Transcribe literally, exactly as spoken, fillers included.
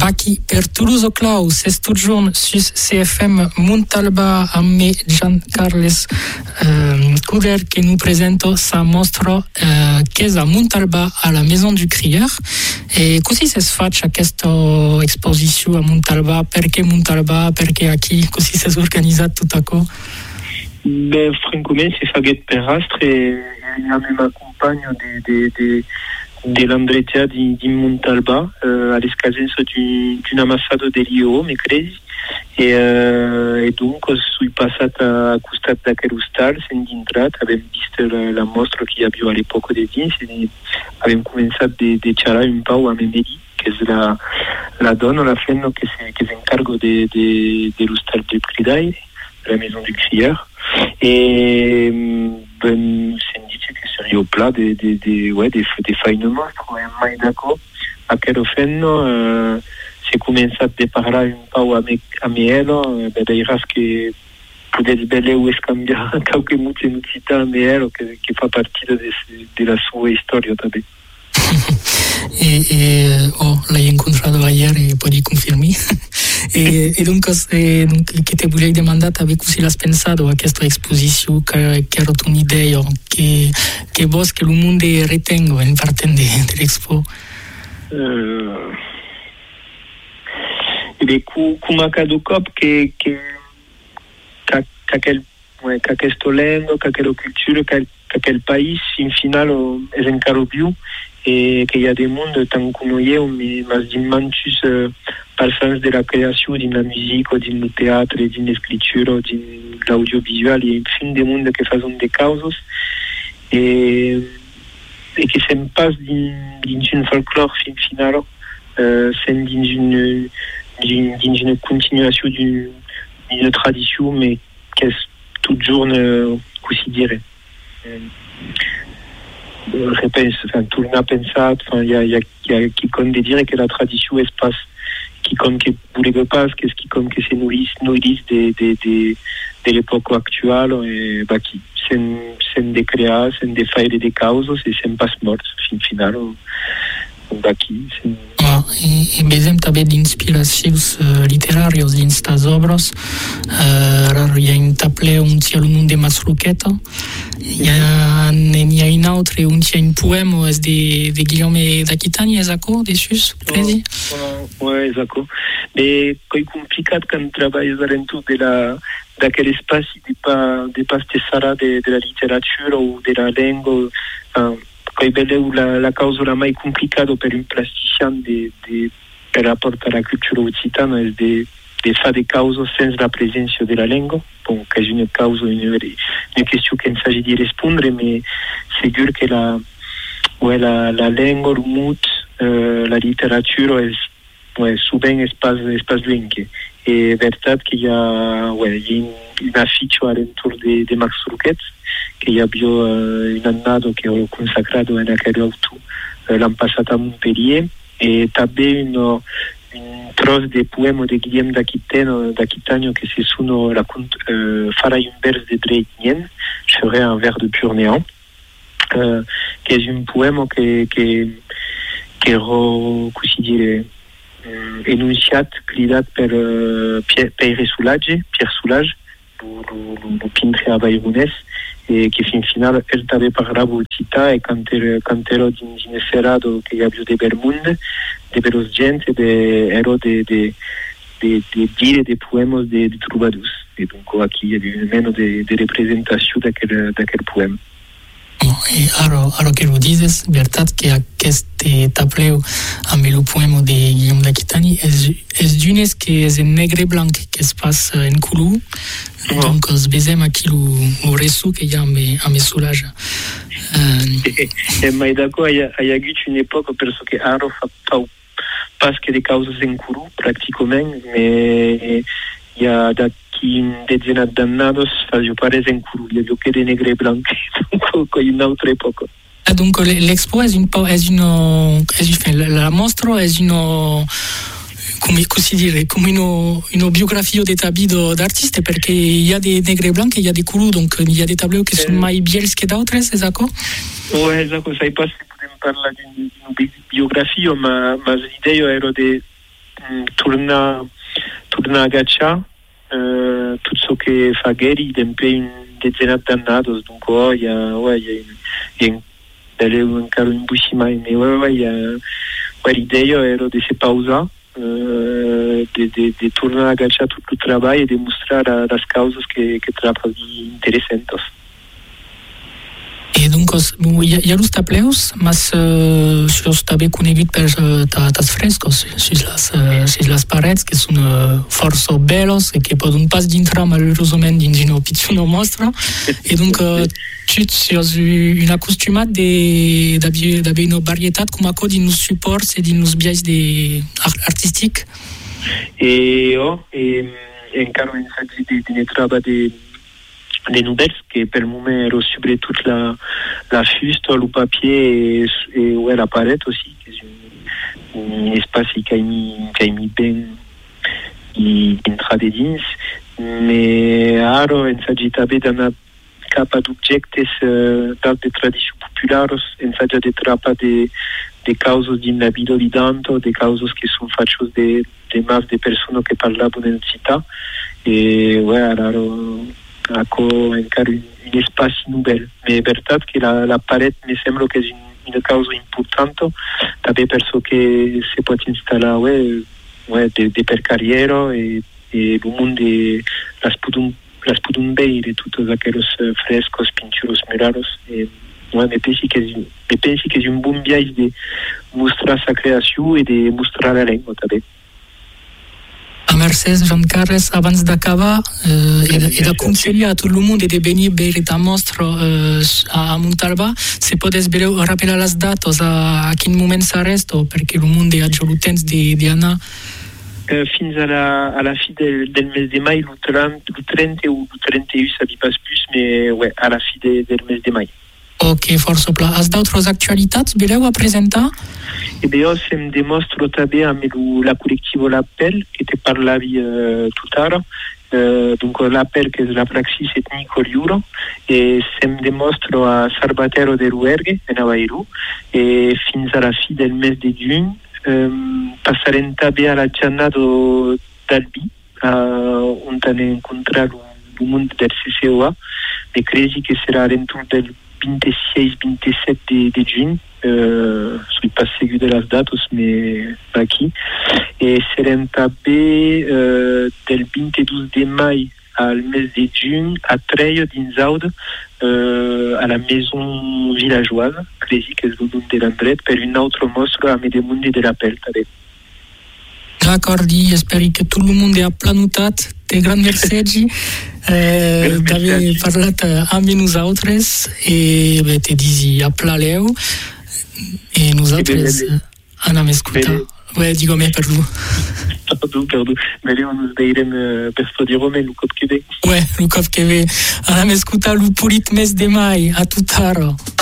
Baki per Toulouse Klaus, est toujours sur C F M Montalba a me Giancarles euh, Couder che nous présente sa mostra euh, Chiesa Montalba alla Maison du Crieur. E così si sfaccia questa esposizione a Montalba, perché Montalba, perché aquí, così si è organizzato tutto qua? Ben, francamente si fa per astre e io mi accompagno di, di, di dell'Andretia di, di Montalba euh, alla scadenza di, di un amassato degli O, mi credi, e, uh, e dunque sono passata a costare da Kerustal, siamo entrati, abbiamo visto la, la mostra che abbiamo all'epoca dei Vinci, abbiamo cominciato a parlare un po' a Memedi, che è la, la donna, la femme che si, che si incargo dell'Ustal del Pridai, la Maison du Crieur, et ben, si dice che sono io plat de, de, de, ouais, de, de fine mostre, e mai d'accordo a che lo fanno, uh, si comincia a parlare un po' a me, a Mielo, beh, dirás che potete belle o scambiare qualche mutinità a Mielo che, che fa parte della sua storia també. E, e oh, l'hai incontrato ieri e poi confermi. e, e dunque, e, dunque che ti volevo domandare avevi così l'hai pensato a questa esposizione che, che era un'idea che, che voi che il mondo ritengo in parte dell'Expo uh, e come accade cop che che che che ouais, che questo lengo che che cultura che che quel paese in finale è ancora più e che hi ha des mondes tant que noi ma d'immensus uh, par sens de la création de la musique, du théâtre, de l'écriture, de l'audiovisuel, et fin des mondes qui font des causes et, et qui se passent dans une folklore fin finale, euh, c'est dans une, d'une, d'une continuation d'une, d'une tradition, mais qui est toujours ne considérée. Je pense, enfin, tout le monde a pensé, enfin, il y a, il y a, il y a qui compte de dire que la tradition espace, qui compte que voulait que passe, qu'est-ce qui compte que c'est nourrice, nourrice de, de, de, de l'époque actuelle, et, bah, qui, c'est, c'est des créas, c'est des failles et des causes, et c'est un passe-mort, fin final, bah, qui, c'est... Ah, e, e besem també d'inspiracions uh, literàries dins tas obres uh, hi ha un taple on hi ha el món de Masroqueta, hi ha, hi ha un altre on hi ha un poema és de, de Guillaume d'Aquitània, és aco, de sus, credi? Oh, oh, ouais, és aco. Mais c'est compliqué quand treballes alentour de la d'aquel espace de pas de pas tesara de, de la littérature ou de la langue, enfin, che è la, la causa la mai complicata per un plasticien de, de, per rapport à la culture occitana è de, de fare des causes senza la presenza della lingua, bon, che è una causa, una, una questione che non s'agit di rispondere, ma sicuro che la, ouais, la, la lingua, il mood, euh, la letteratura è ouais, souvent espace, espace lingue. E è verdad che hi ha, ouais, hi ha un afficio all'intorno di, di Max Rouquet, che io abbiamo uh, un anno che ho consacrato in quell'auto uh, l'anno passato a Montpellier, e també un, un tros di poema di Guillaume d'Aquitània che si sono racconto uh, farai un vers de Drake Nien, je ferai un vers de pur néant, uh, che è un poema che che che era, così dire, uh, enunciat, cridat per uh, Pierre Soulage, Pierre Soulage, lo pintre a Bairones, e che fin finale el també parlava occità e quand ero, quand ero in un serado che avevo de Bermund, de veros gente, de, ero de, de, de, de dire de poemas de, de troubadours. E dunque aquí hi havia meno de, de representació d'aquell, d'aquell poema. E ara, ara que ho dices, veritat que aquest tableu amb el poema de Guillaume d'Aquitània és, és d'unes que és en negre blanc, que es passa en color, oh. Donc es besem aquí el reçu que hi ha amb, amb Soulage. Uh... E, e mai d'accordo, hi ha, hi ha hagut una època perquè ara fa pau pas que de causes en color, pràcticament, mais hi ha d'aquí un dezenat d'annados fazio pares en color, hi ha que de negre e blanc, donc in un'altra època. Ah, donc l'expo è un po', è una, è, la mostra è una, come, così dire, come una, una biografia di tableau d'artiste, perché il y a des negres blancs e il y a des couleurs, donc il y a des tableaux qui sont mai biels que d'autres, c'est ça? Oui, esatto, sai pas se podem parlare di una biografia, ma, ma l'idea era di torna, torna a Gacha uh, tutto ciò che fa Gary sempre in dezzina d'annados, dunque oh, il y a, ouais, il y a, il y a d'aller ancora in Bushima, mais ouais, ouais, il y a, ouais, l'idée era de se pausar, uh, de, de, de tornar a Gacha tutto il lavoro e de mostrar as causas que, que trata di interessantes. E donc, hi ha los tapleus, mas uh, si os també conegut per uh, tas frescos, si les, uh, si les parets, que són uh, força belos e que poden pas dintre malheurosament dins una pitjor mostra. E donc, uh, tu si has un acostumat d'haver una varietat com a dins els suports e dins els viatges de, artístics? E oh, e, encara un assaig de, de ne troba de les nouvelles, que per le moment ero sobre toute la, la fuste, le papier et, et ouais, la palette aussi, qui est un, un espace qui a mis, qui a mis bien dintre de dins. Mais ara ensaggi també d'anar cap a d'objectes uh, de tradicions populares, ensaggi de trapa de, de causes dins la vida vidanto, de causes que són fachos de, de mas de persones que parlaven en città. E ouais, ara ecco encara un, un espace nouvel. Mais è vero che la, la palette mi sembra che è un, una causa importante també perso che si può installare ouais, ouais, de, de per carriera e, e il mondo las podum las podum veire tutti aquellos frescos, pinturos, murales e ouais, mi pensi che mi pensi che è un buon viaggio di mostrare sa creazione e di mostrare la lingua també. A Mercès, Jean Carles, abans d'acabar, eh, e, e d'aconsellar a tot el món de venir a veure ta mostra eh, a Montalbà, se podes rappelar les dates, a, a quin moment s'arresta, perquè el món ha el temps d'anar. Uh, fins a la, a la fi del, del mes de mai, el trenta ou el trenta i u, ça dit pas plus, mais ouais, a la fi de, del mes de mai. Ok, força pla. Has d'altres actualitats, voleu a presentar? E bé, em demostro també amb la col·lectiva L'Appel, que te parlavi uh, tot ara. Uh, donc l'Appel, que és la praxis etnico lliure, e em demostro a Salvatero de Ruergue, en Avairu, e fins a la fi del mes de juny um, passarem també a la jornada d'Albi, uh, on han encontrat el món del C C O A, e credi que serà l'entorn del vinte-seis vinte-set de, de juny. Uh, soy pas segur de las datos, mais aquí. Et serem també uh, del vinte-dos de mai al mes de juny a Treio dins Aude, uh, a la maison villageoise, credi que és el nom de l'endret, per un altre mostra a Medemundi de l'Appel també. D'acord, i espero que tot el món ha planotat. Te gran merci eh, d'haver parlat amb nosaltres i bé, te disi a Plaleu e nosaltres anem a escoltar. Ouais, digue-me, perdó. Perdó, perdó. Mais là, nous veurem uh, per studiar Rome el cop que ve. Ouais, el cop que ve. Anem a escoltar el polit mes de mai. A tot ara.